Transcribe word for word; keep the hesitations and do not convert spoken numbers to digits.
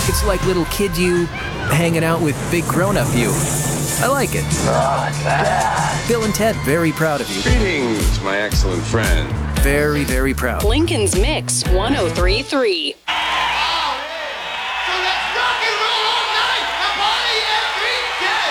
It's like little kid you hanging out with big grown-up you. I like it. Bill and Ted, very proud of you. Greetings, my excellent friend. Very, very proud. Lincoln's Mix one oh three point three.